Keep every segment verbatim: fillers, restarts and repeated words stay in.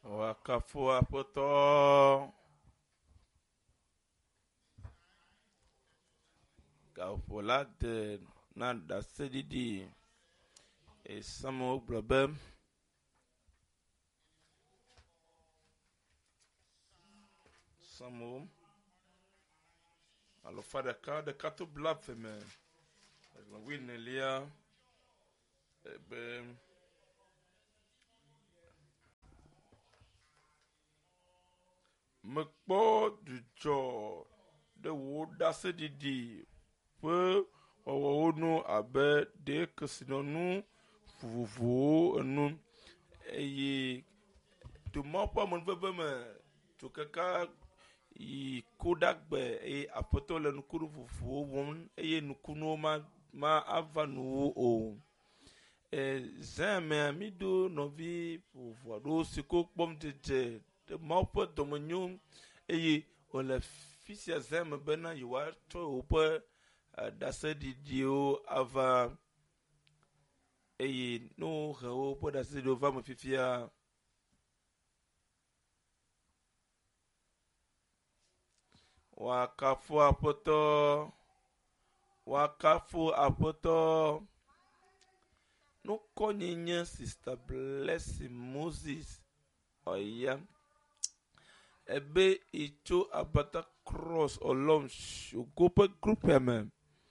Wakafu apoto Kafolade na da sedidi e samo blabem samo alo fada ka de kato blafeme la winelia ebe mekpo dujo de wo da sedidi pe owonu abe de kesinonu fufufu enu eye to mo pa mon bebe me to kaka i kodagbe e apoto le nukunu fufufu won eye nukunu ma ma avanu o e zeme mi do novi fufufu do siko pom tete de mo pa domonyo eye o le fisia zeme bena yiwa to ope dase didio ava eye no ho po dase do va mo fifia wakafu apoto wakafu apoto no konyenye sister Blessing Moses oya ebe icho abata cross olom shugope group yamen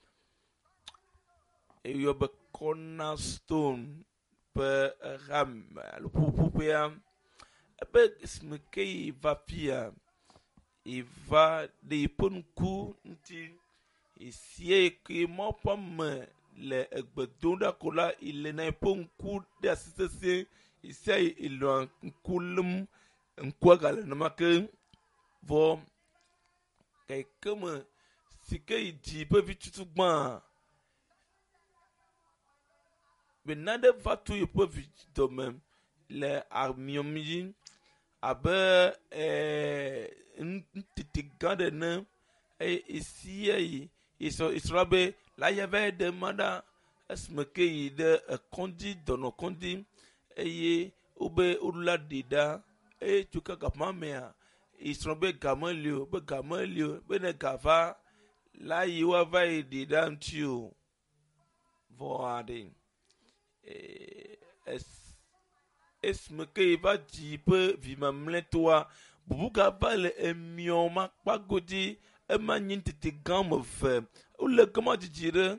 eyo be cornerstone pe ram lupupupia ebe smekei vapia iva de iponku nti isie ke mopa me le egbedonda kola ile na iponku de asisese isia ilo nkulum nkwagale na make vo kai kama sike di pe vitutu gba benade vatu ipo vitomem le armiomi abe eh ntiti gade ne e isie iso israbe la yave de manda esmeke de kondi dono kondi eye ube urula dida e tuka kapamea israbe gamelio be gamelio be ne gava la yiwa vai dida ntio voade e es esmeke va jipe vimamletoa bubuga bale emioma kpagodi emanyi ntete gam fe ule gama jijire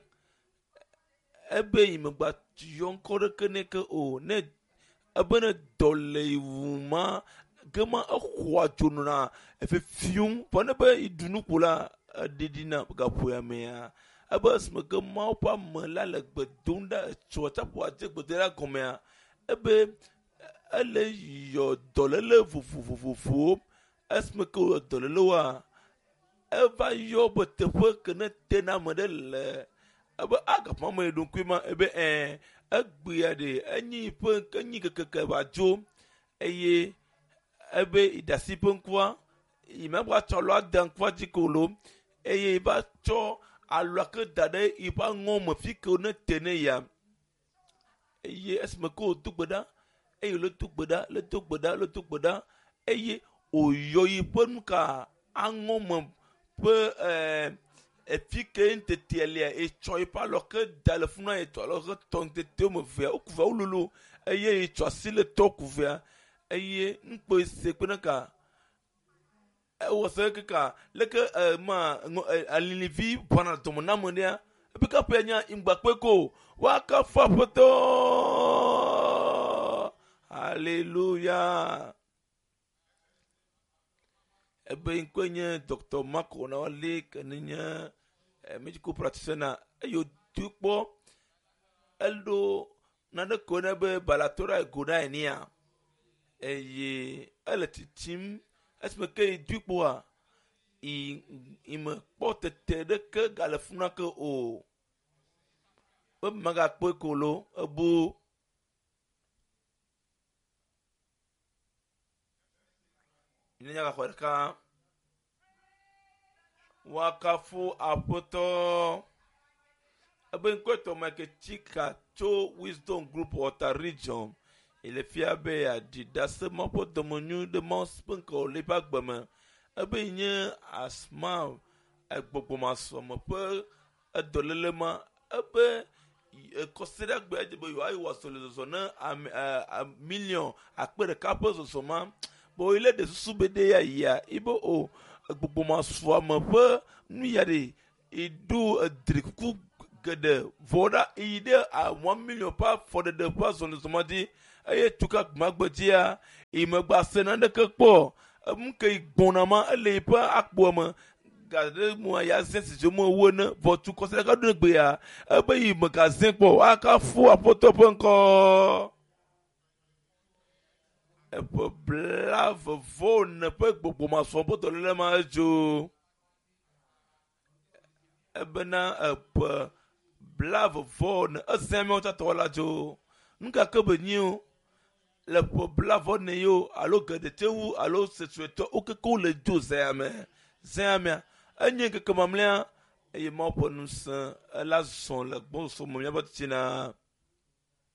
ebe imegba yonkore keneke o ne ebe ne dole iwuma gama ahwa jonuna efe fium pone be idunu kula didina gapoya mea ebe esmeke maupa mela le gbedonda chota po aje gbedera gomea ebe ele yo dolele fufufufu esmeke yo dolele wa eva yo betepe kene tena modele ebe agapa mo edun kwima ebe eh egbia de enyi pe enyi kekeke bajo eye ebe idasi pe nkwa imebwa cholo adan kwa jikolo eye ba cho alwake dade iba ngom fike ne tene ya eye esmeke o tugbeda eye le tugbeda le tugbeda le tugbeda eye oyo ipen ka angom pe eh efike ntetelia e choi pa lo ke dalefuna e to lo ke tontete mo via okuva ululu eye e chosi le tokuvia eye npo sekpena ka e wo se ka leke ma alinivi bana to mona monia e ka penya imbakpeko waka fapoto hallelujah ebe nkwenye Doctor Marco na wale kenya medical practitioner ayo tukpo eldo na de kona be balatora goda enia eye eletitim esmeke tukpo a i im potete de ke galefuna ke o o maga pekolo ebu Ninya kwa wakafu apoto ebe nkweto make chika cho wisdom group water region il est fier be a di dase mo po domonyu de mo spenko le pa gbama ebe nye asma gbogbo ma so mo pe edolele ma ebe consider gbe de bo ayi waso le so na a million akpere kapo so ma bo ile de susu bede ya ya ibo o gbogbo ma so mo pe nu ya de idu adriku gede voda ide a one million pa for the the person so ma di aye tuka magbatia imagba senande ke po mke igbona ma le pa akpo ma gade mu ya sense je mo wo na votu ko se ka dun gbe ya e be yi magazin po aka fu apoto po nko e po blave vo ne pe gbogbo ma so poto le ma jo e bena e po blave vo ne asemi o ta to la jo nka ke be ni o le po blave ne yo alo gade tewu alo se tueto o ke ko le jo zame zame enye ke kamamlia e mo po nusa la son le bon so mo ya batina